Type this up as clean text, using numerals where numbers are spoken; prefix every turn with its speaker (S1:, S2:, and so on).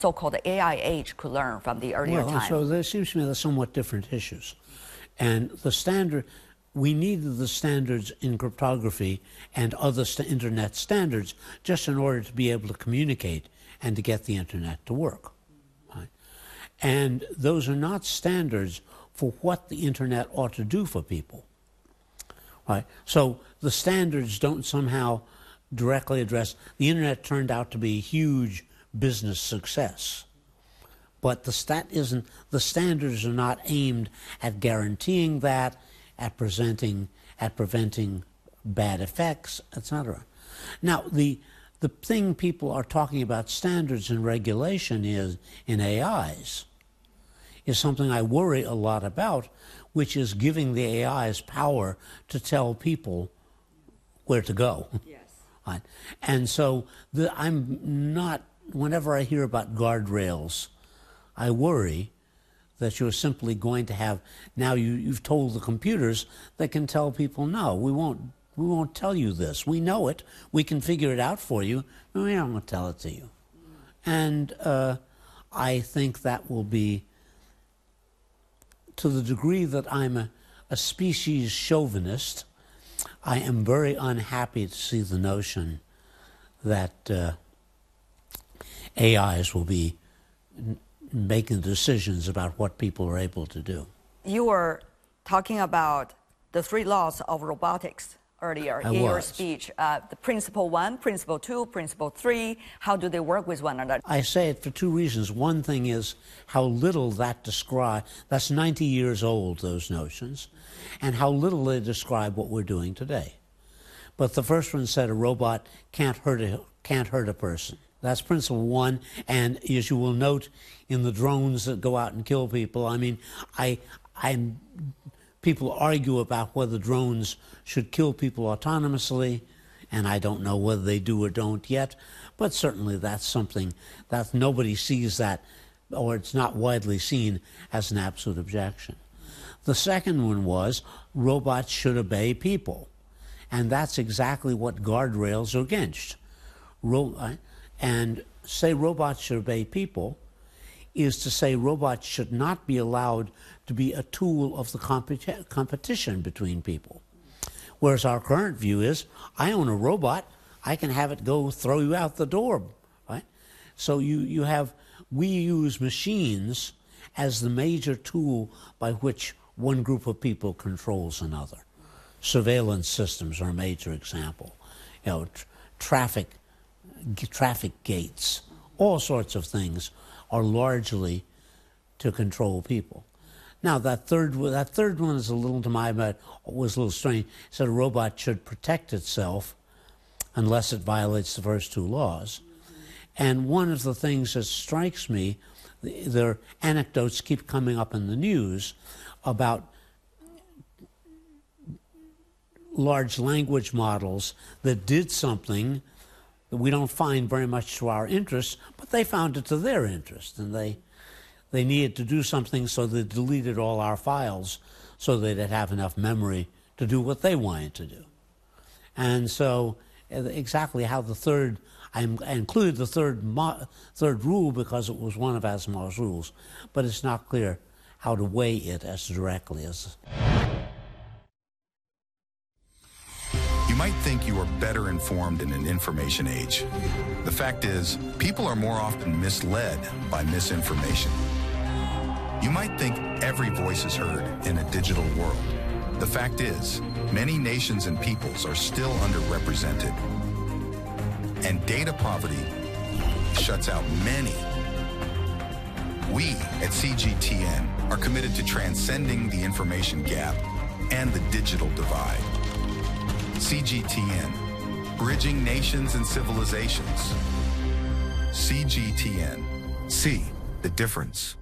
S1: so-called AI age could learn from the earlier time?
S2: So there seems to me they're somewhat different issues. And the standard, we needed the standards in cryptography and other internet standards just in order to be able to communicate and to get the internet to work. Right? And those are not standards for what the internet ought to do for people. Right? So the standards don't somehow directly address, the internet turned out to be a huge business success. But the standards are not aimed at guaranteeing that, at preventing bad effects, etc. Now, the thing people are talking about standards and regulation is in AIs is something I worry a lot about, which is giving the AIs power to tell people where to go.
S1: Yes.
S2: Right? And so I'm not, whenever I hear about guardrails, I worry that you're simply going to have, now you've told the computers that can tell people, no, we won't tell you this. We know it. We can figure it out for you. But we don't want to tell it to you. And I think that will be, to the degree that I'm a species chauvinist, I am very unhappy to see the notion that AIs will be making decisions about what people are able to do.
S1: You were talking about the 3 laws of robotics earlier in your speech. The principle 1, principle 2, principle 3, how do they work with one another?
S2: I say it for 2 reasons. One thing is how little that that's 90 years old, those notions, and how little they describe what we're doing today. But the first one said a robot can't hurt a person. That's principle 1, and as you will note in the drones that go out and kill people, I mean, people argue about whether drones should kill people autonomously, and I don't know whether they do or don't yet, but certainly that's something that nobody sees that, or it's not widely seen as an absolute objection. The second one was robots should obey people, and that's exactly what guardrails are against. And say robots should obey people is to say robots should not be allowed to be a tool of the competition between people. Whereas our current view is, I own a robot, I can have it go throw you out the door, right? So we use machines as the major tool by which one group of people controls another. Surveillance systems are a major example. You know, traffic gates, all sorts of things are largely to control people. Now that third one is a little, to my mind, was a little strange. It said a robot should protect itself unless it violates the first 2 laws. And one of the things that strikes me, their anecdotes keep coming up in the news about large language models that did something that we don't find very much to our interest, but they found it to their interest, and they needed to do something, so they deleted all our files so they'd have enough memory to do what they wanted to do. And so exactly how the third, I included the third rule because it was one of Asimov's rules, but it's not clear how to weigh it as directly as...
S3: You might think you are better informed in an information age. The fact is, people are more often misled by misinformation. You might think every voice is heard in a digital world. The fact is, many nations and peoples are still underrepresented. And data poverty shuts out many. We at CGTN are committed to transcending the information gap and the digital divide. CGTN, bridging nations and civilizations. CGTN, see the difference.